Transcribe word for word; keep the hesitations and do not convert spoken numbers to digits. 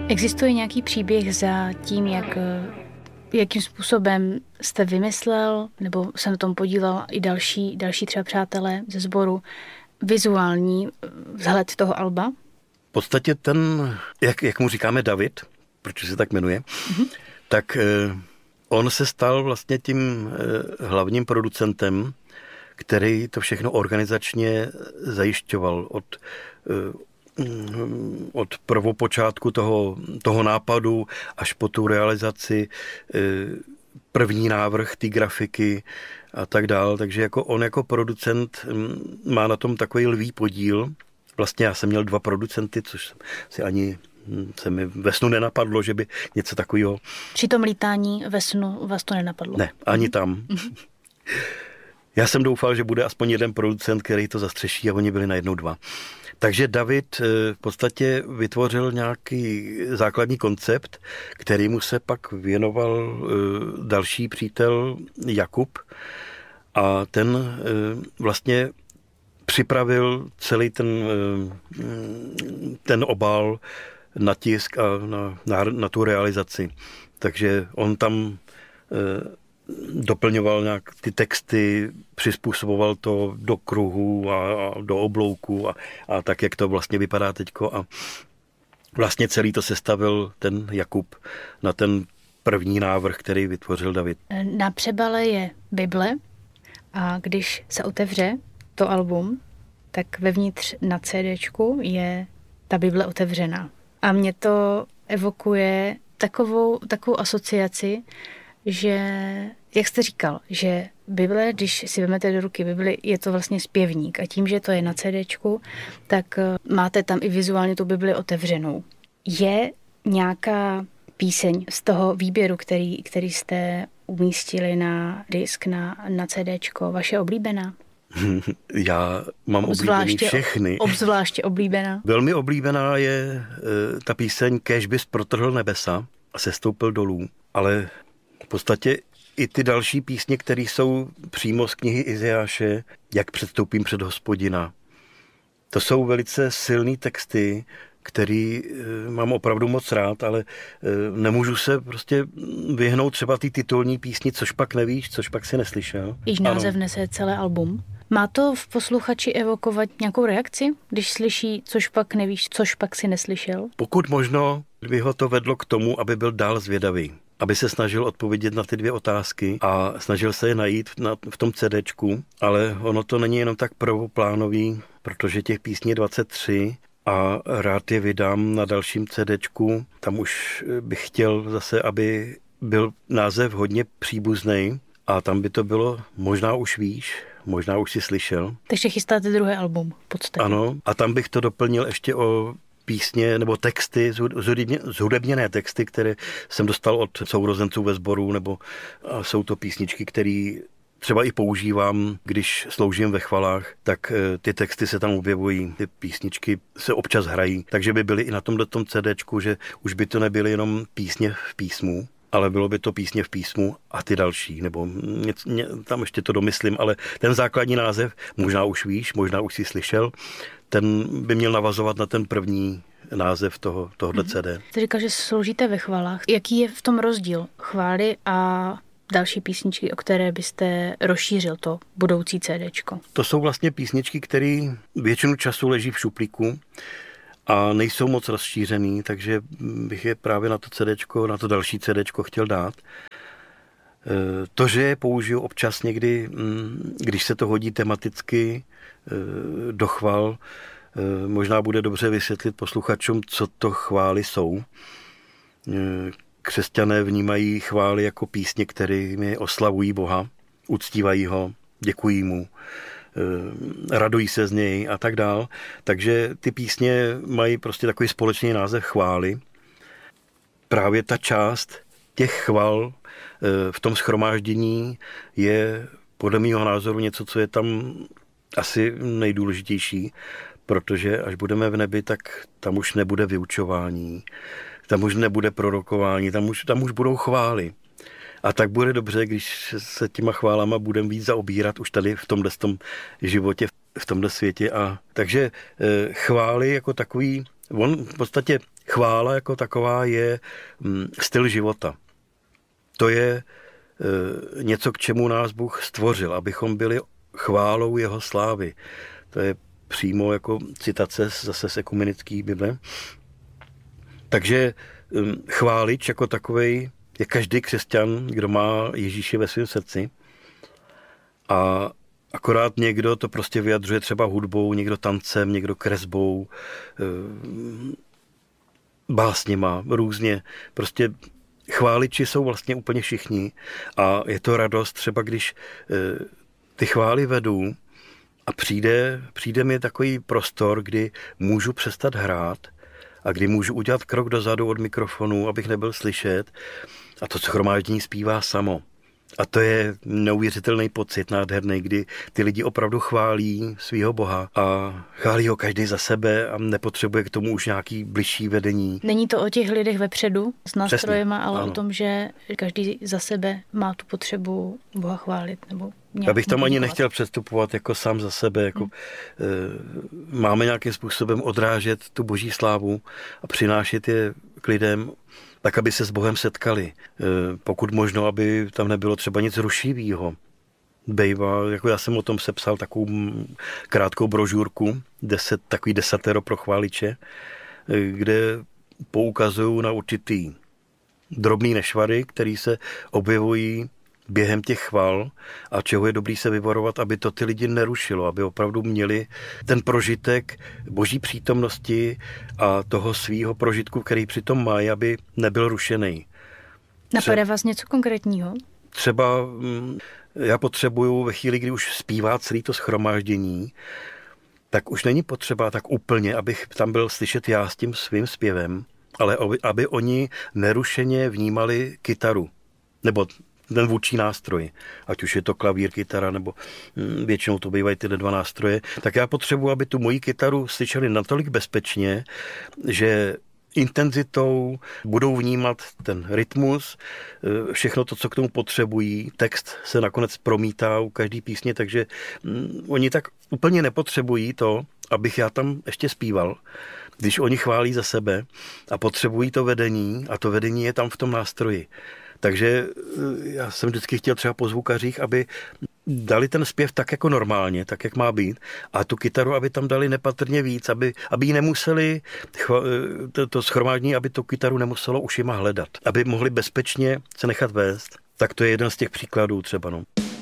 Existuje nějaký příběh za tím, jak, jakým způsobem jste vymyslel, nebo se na tom podílel i další, další třeba přátelé ze sboru, vizuální vzhled toho alba? V podstatě ten, jak, jak mu říkáme David, protože se tak jmenuje, mm-hmm. tak eh, on se stal vlastně tím eh, hlavním producentem, který to všechno organizačně zajišťoval od, eh, od prvopočátku toho, toho nápadu až po tu realizaci, eh, první návrh té grafiky a tak dál. Takže jako on jako producent má na tom takový lví podíl. Vlastně já jsem měl dva producenty, což si ani se mi ve snu nenapadlo, že by něco takového... Při tom lítání ve snu vás to nenapadlo? Ne, ani tam. Já jsem doufal, že bude aspoň jeden producent, který to zastřeší, a oni byli najednou dva. Takže David v podstatě vytvořil nějaký základní koncept, kterému se pak věnoval další přítel Jakub, a ten vlastně připravil celý ten, ten obal na tisk a na, na, na tu realizaci. Takže on tam doplňoval nějak ty texty, přizpůsoboval to do kruhu a, a do oblouku a, a tak, jak to vlastně vypadá teďko. A vlastně celý to sestavil ten Jakub na ten první návrh, který vytvořil David. Na přebale je Bible a když se otevře to album, tak vevnitř na CDčku je ta Bible otevřená. A mě to evokuje takovou, takovou asociaci, že, jak jste říkal, že Bible, když si vezmete do ruky Bibli, je to vlastně zpěvník a tím, že to je na CDčku, tak máte tam i vizuálně tu Bibli otevřenou. Je nějaká píseň z toho výběru, který, který jste umístili na disk, na, na CDčko, vaše oblíbená? Já mám oblíbený všechny. Obzvláště oblíbená. Velmi oblíbená je e, ta píseň Kéž bys protrhl nebesa a sestoupil dolů, ale v podstatě i ty další písně, které jsou přímo z knihy Izajáše, Jak předstoupím před Hospodina. To jsou velice silný texty, který e, mám opravdu moc rád, ale e, nemůžu se prostě vyhnout třeba ty titulní písni, což pak nevíš, což pak si neslyšel. Již název nese celé album. Má to v posluchači evokovat nějakou reakci, když slyší, což pak nevíš, což pak si neslyšel? Pokud možno, by ho to vedlo k tomu, aby byl dál zvědavý. Aby se snažil odpovědět na ty dvě otázky a snažil se je najít na, v tom CDčku, ale ono to není jenom tak prvoplánový, protože těch písní je dvacet tři a rád je vydám na dalším CDčku. Tam už bych chtěl zase, aby byl název hodně příbuznej a tam by to bylo Možná už víš, možná už si slyšel. Takže chystáte druhé album v podstatě. Ano, a tam bych to doplnil ještě o písně nebo texty, zhudebněné texty, které jsem dostal od sourozenců ve sboru, nebo jsou to písničky, které třeba i používám, když sloužím ve chvalách, tak ty texty se tam objevují, ty písničky se občas hrají, takže by byly i na tomhle tom CDčku, že už by to nebyly jenom písně v písmu, ale bylo by to písně v písmu a ty další, nebo něco, ně, tam ještě to domyslím, ale ten základní název, možná už víš, možná už jsi slyšel, ten by měl navazovat na ten první název toho, tohohle C D. Ty říkal, že sloužíte ve chválách. Jaký je v tom rozdíl chvály a další písničky, o které byste rozšířil to budoucí CDčko? To jsou vlastně písničky, které většinu času leží v šuplíku a nejsou moc rozšířený, takže bych je právě na to CDčko, na to další CDčko chtěl dát. To, že je použiju občas někdy, když se to hodí tematicky do chval, možná bude dobře vysvětlit posluchačům, co to chvály jsou. Křesťané vnímají chvály jako písně, kterými oslavují Boha, uctívají ho, děkují mu, radují se z něj a tak dál. Takže ty písně mají prostě takový společný název chvály. Právě ta část těch chval v tom shromáždění je podle mého názoru něco, co je tam asi nejdůležitější, protože až budeme v nebi, tak tam už nebude vyučování, tam už nebude prorokování, tam už, tam už budou chvály. A tak bude dobře, když se těma chválama budeme víc zaobírat už tady v tomhle tom životě, v tomhle světě. A takže chvály jako takový On v podstatě chvála jako taková je styl života. To je něco, k čemu nás Bůh stvořil, abychom byli chválou jeho slávy. To je přímo jako citace zase z ekumenické Bible. Takže chválič jako takovej je každý křesťan, kdo má Ježíše ve svém srdci. A akorát někdo to prostě vyjadřuje třeba hudbou, někdo tancem, někdo kresbou, básněma, různě. Prostě chváliči jsou vlastně úplně všichni a je to radost třeba, když ty chvály vedu a přijde, přijde mi takový prostor, kdy můžu přestat hrát a kdy můžu udělat krok dozadu od mikrofonu, abych nebyl slyšet a to shromáždění zpívá samo. A to je neuvěřitelný pocit, nádherný, kdy ty lidi opravdu chválí svého Boha a chválí ho každý za sebe a nepotřebuje k tomu už nějaký bližší vedení. Není to o těch lidech vepředu s nástrojema, ale ano. O tom, že každý za sebe má tu potřebu Boha chválit. Nebo Já bych tam ani nechtěl přestupovat jako sám za sebe. Jako, hmm. e, máme nějakým způsobem odrážet tu boží slávu a přinášet je k lidem, tak, aby se s Bohem setkali. Pokud možno, aby tam nebylo třeba nic rušivého. Bejva, jako já jsem o tom sepsal takovou krátkou brožurku, deset, takový desatero pro chváliče, kde poukazují na určitý drobný nešvary, který se objevují během těch chval a čeho je dobrý se vyvarovat, aby to ty lidi nerušilo, aby opravdu měli ten prožitek boží přítomnosti a toho svýho prožitku, který přitom mají, aby nebyl rušený. Napadá vás něco konkrétního? Třeba já potřebuju ve chvíli, kdy už zpívá celý to shromáždění, tak už není potřeba tak úplně, abych tam byl slyšet já s tím svým zpěvem, ale aby, aby oni nerušeně vnímali kytaru, nebo ten vůdčí nástroj, ať už je to klavír, kytara, nebo většinou to bývají tyhle dva nástroje, tak já potřebuji, aby tu moji kytaru slyšeli natolik bezpečně, že intenzitou budou vnímat ten rytmus, všechno to, co k tomu potřebují. Text se nakonec promítá u každý písně, takže oni tak úplně nepotřebují to, abych já tam ještě zpíval, když oni chválí za sebe a potřebují to vedení a to vedení je tam v tom nástroji. Takže já jsem vždycky chtěl třeba po zvukařích, aby dali ten zpěv tak jako normálně, tak jak má být a tu kytaru, aby tam dali nepatrně víc, aby, aby ji nemuseli, to, to shromáždění, aby tu kytaru nemuselo ušima hledat, aby mohli bezpečně se nechat vést. Tak to je jeden z těch příkladů třeba. No.